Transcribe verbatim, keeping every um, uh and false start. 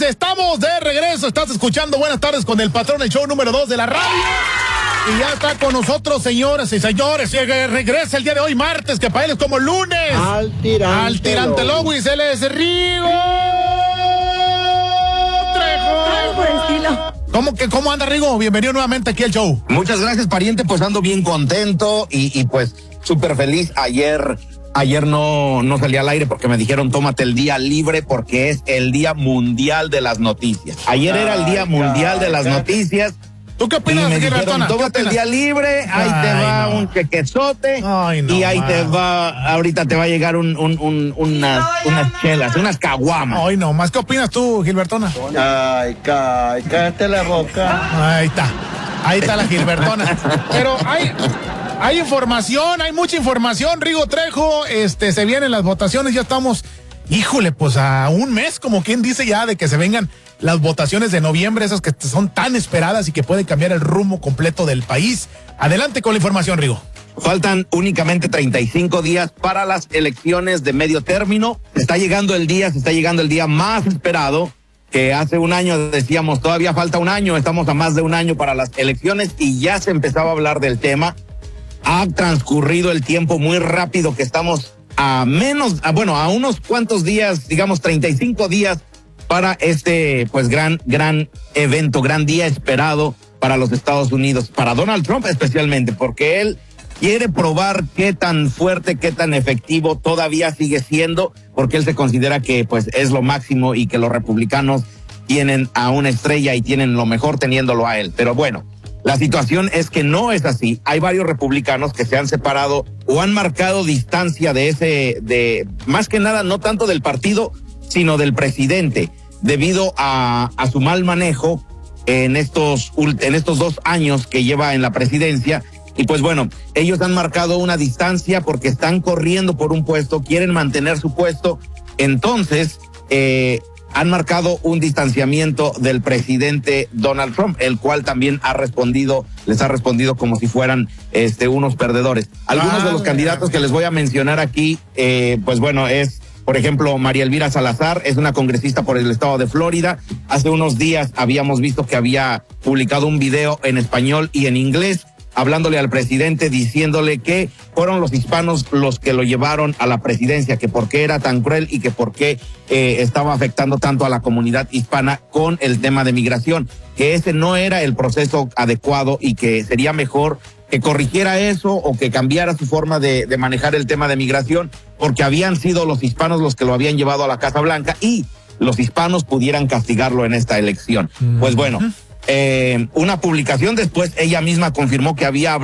señores, estamos de regreso. Estás escuchando Buenas Tardes con el Patrón, el show número dos de la radio. Y ya está con nosotros, señoras y señores. Regresa el día de hoy, martes, que para él es como lunes. Al tirante. Al tirante Lowis, él es Rigo Trejo. Por el estilo. ¿Cómo, que, ¿Cómo anda, Rigo? Bienvenido nuevamente aquí al show. Muchas gracias, pariente. Pues ando bien contento y, y pues súper feliz. Ayer, ayer no, no salí al aire porque me dijeron tómate el día libre porque es el Día Mundial de las Noticias. Ayer ay, era el Día ay, Mundial ay, de las ay. Noticias. ¿Tú qué opinas, me dijeron, Gilbertona? tómate el día libre, ahí ay, te va no. un chequezote ay, no, y ahí man. te va, ahorita te va a llegar un, un, un, unas, unas chelas, unas caguamas. Ay, no, más, ¿qué opinas tú, Gilbertona? Ay, cállate, cállate la boca. Ahí está, ahí está la Gilbertona. Pero hay, hay información, hay mucha información, Rigo Trejo, este, se vienen las votaciones, ya estamos, híjole, pues a un mes, como quien dice ya, de que se vengan las votaciones de noviembre, esas que son tan esperadas y que pueden cambiar el rumbo completo del país. Adelante con la información, Rigo. Faltan únicamente treinta y cinco días para las elecciones de medio término. Está llegando el día, se está llegando el día más esperado, que hace un año decíamos, todavía falta un año, estamos a más de un año para las elecciones y ya se empezaba a hablar del tema. Ha transcurrido el tiempo muy rápido, que estamos a menos, a, bueno, a unos cuantos días, digamos treinta y cinco días para este, pues, gran, gran evento, gran día esperado para los Estados Unidos, para Donald Trump especialmente, porque él quiere probar qué tan fuerte, qué tan efectivo todavía sigue siendo, porque él se considera que, pues, es lo máximo y que los republicanos tienen a una estrella y tienen lo mejor teniéndolo a él. Pero bueno, la situación es que no es así. Hay varios republicanos que se han separado o han marcado distancia de ese, de, más que nada, no tanto del partido, sino del presidente, debido a, a su mal manejo en estos, en estos dos años que lleva en la presidencia. Y pues bueno, ellos han marcado una distancia porque están corriendo por un puesto, quieren mantener su puesto. Entonces, eh, han marcado un distanciamiento del presidente Donald Trump, el cual también ha respondido, les ha respondido como si fueran este unos perdedores. Algunos ah, de los candidatos que les voy a mencionar aquí, eh, pues bueno, es por ejemplo, María Elvira Salazar, es una congresista por el estado de Florida. Hace unos días habíamos visto que había publicado un video en español y en inglés, hablándole al presidente, diciéndole que fueron los hispanos los que lo llevaron a la presidencia, que por qué era tan cruel y que por qué eh, estaba afectando tanto a la comunidad hispana con el tema de migración, que ese no era el proceso adecuado y que sería mejor que corrigiera eso o que cambiara su forma de, de manejar el tema de migración, porque habían sido los hispanos los que lo habían llevado a la Casa Blanca y los hispanos pudieran castigarlo en esta elección. Mm-hmm. Pues bueno, eh, una publicación después, ella misma confirmó que había hablado